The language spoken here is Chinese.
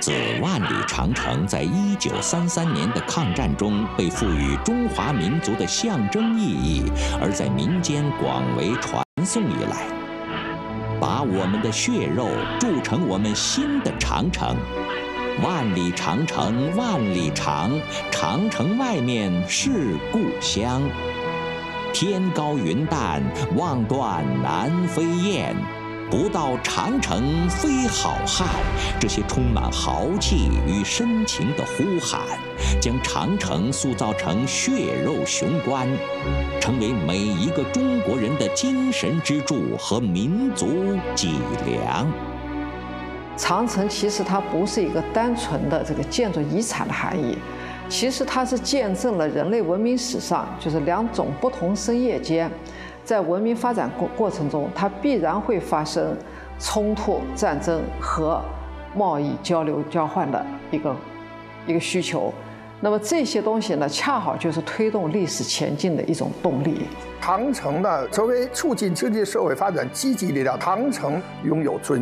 自万里长城在1933年的抗战中被赋予中华民族的象征意义，而在民间广为传颂以来，把我们的血肉铸成我们新的长城。万里长城万里长，长城外面是故乡。天高云淡，望断南飞雁。不到长城非好汉，这些充满豪气与深情的呼喊，将长城塑造成血肉雄关，成为每一个中国人的精神支柱和民族脊梁。 长城其实它不是一个单纯的这个建筑遗产的含义，其实它是见证了人类文明史上就是两种不同生业间，在文明发展过程中，它必然会发生冲突、战争和贸易交流交换的一个需求。那么这些东西呢，恰好就是推动历史前进的一种动力。 长城呢，作为促进经济社会发展积极力量，长城拥有尊